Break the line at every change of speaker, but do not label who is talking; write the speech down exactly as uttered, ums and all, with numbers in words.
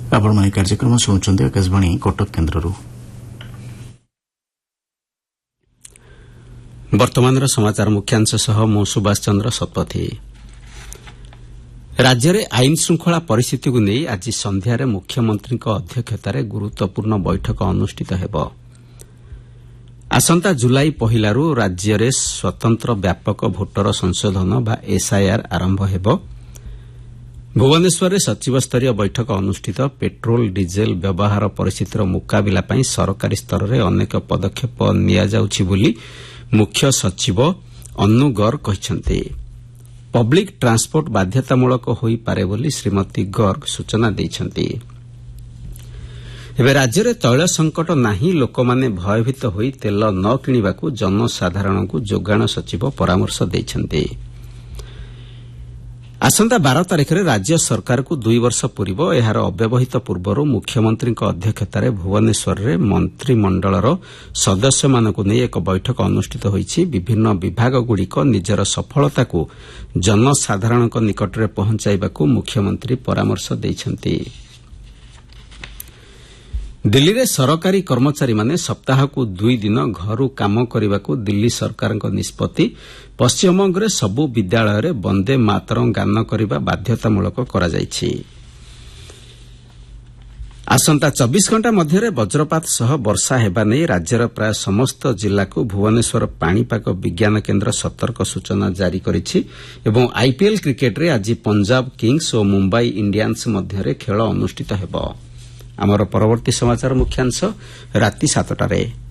ଆପଣମାନେ କାର୍ଯ୍ୟକ୍ରମ ଶୁଣୁଛନ୍ତି ଆକାଶବାଣୀ କଟକ କେନ୍ଦ୍ରରୁ।
ବର୍ତ୍ତମାନର ସମାଚାର ମୁଖ୍ୟାଂଶ ସହ ମୁଁ ସୁଭାଷ ଚନ୍ଦ୍ର ଶତପଥୀ। ରାଜ୍ୟରେ ଆଇନ ଶୃଙ୍ଖଳା ପରିସ୍ଥିତିକୁ ନେଇ ଆଜି ସନ୍ଧ୍ୟାରେ ମୁଖ୍ୟମନ୍ତ୍ରୀଙ୍କ ଅଧ୍ୟକ୍ଷତାରେ ଗୁରୁତ୍ୱପୂର୍ଣ୍ଣ ବୈଠକ ଅନୁଷ୍ଠିତ ହେବ। ଆସନ୍ତା ଜୁଲାଇ ପହିଲାରୁ ରାଜ୍ୟରେ ସ୍ୱତନ୍ତ୍ର ବ୍ୟାପକ ଭୋଟର ସଂଶୋଧନ ବା ଏସ୍ଆଇଆର୍ ଆରମ୍ଭ ହେବ। ଭୁବନେଶ୍ୱରରେ ସଚିବସ୍ତରୀୟ ବୈଠକ ଅନୁଷ୍ଠିତ। ପେଟ୍ରୋଲ ଡିଜେଲ ବ୍ୟବହାର ପରିସ୍ଥିତିର ମୁକାବିଲା ପାଇଁ ସରକାରୀ ସ୍ତରରେ ଅନେକ ପଦକ୍ଷେପ ନିଆଯାଉଛି ବୋଲି ମୁଖ୍ୟ ସଚିବ ଅନୁ ଗର୍ଗ କହିଛନ୍ତି। ପବ୍ଲିକ୍ ଟ୍ରାନ୍ସପୋର୍ଟ ବାଧ୍ୟତାମୂଳକ ହୋଇପାରେ ବୋଲି ଶ୍ରୀମତୀ ଗର୍ଗ ସୂଚନା ଦେଇଛନ୍ତି। ଏବେ ରାଜ୍ୟରେ ତୈଳ ସଙ୍କଟ ନାହିଁ, ଲୋକମାନେ ଭୟଭୀତ ହୋଇ ତେଲ ନ କିଣିବାକୁ ଜନସାଧାରଣଙ୍କୁ ଯୋଗାଣ ସଚିବ ପରାମର୍ଶ ଦେଇଛନ୍ତି। ଆସନ୍ତା ବାର ତାରିଖରେ ରାଜ୍ୟ ସରକାରକୁ ଦୁଇ ବର୍ଷ ପୂରିବ। ଏହାର ଅବ୍ୟବହିତ ପୂର୍ବରୁ ମୁଖ୍ୟମନ୍ତ୍ରୀଙ୍କ ଅଧ୍ୟକ୍ଷତାରେ ଭୁବନେଶ୍ୱରରେ ମନ୍ତ୍ରିମଣ୍ଡଳର ସଦସ୍ୟମାନଙ୍କୁ ନେଇ ଏକ ବୈଠକ ଅନୁଷ୍ଠିତ ହୋଇଛି। ବିଭିନ୍ନ ବିଭାଗଗୁଡ଼ିକ ନିଜର ସଫଳତାକୁ ଜନସାଧାରଣଙ୍କ ନିକଟରେ ପହଞ୍ଚାଇବାକୁ ମୁଖ୍ୟମନ୍ତ୍ରୀ ପରାମର୍ଶ ଦେଇଛନ୍ତି। ଦିଲ୍ଲୀରେ ସରକାରୀ କର୍ମଚାରୀମାନେ ସପ୍ତାହକୁ ଦୁଇ ଦିନ ଘରୁ କାମ କରିବାକୁ ଦିଲ୍ଲୀ ସରକାରଙ୍କ ନିଷ୍ପତ୍ତି। ପଶ୍ଚିମବଙ୍ଗରେ ସବୁ ବିଦ୍ୟାଳୟରେ ବନ୍ଦେ ମାତରମ୍ ଗାନ କରିବା ବାଧ୍ୟତାମୂଳକ କରାଯାଇଛି। ଆସନ୍ତା ଚବିଶ ଘଣ୍ଟା ମଧ୍ୟରେ ବଜ୍ରପାତ ସହ ବର୍ଷା ହେବା ନେଇ ରାଜ୍ୟର ପ୍ରାୟ ସମସ୍ତ ଜିଲ୍ଲାକୁ ଭୁବନେଶ୍ୱର ପାଣିପାଗ ବିଜ୍ଞାନ କେନ୍ଦ୍ର ସତର୍କ ସୂଚନା ଜାରି କରିଛି ଏବଂ ଆଇପିଏଲ୍ କ୍ରିକେଟରେ ଆଜି ପଞ୍ଜାବ କିଙ୍ଗ୍ସ ଓ ମୁମ୍ବାଇ ଇଣ୍ଡିଆନ୍ସ ମଧ୍ୟରେ ଖେଳ ଅନୁଷ୍ଠିତ ହେବ। ଆମର ପରବର୍ତ୍ତୀ ସମାଚାର ମୁଖ୍ୟାଂଶ ରାତି ସାତଟାରେ।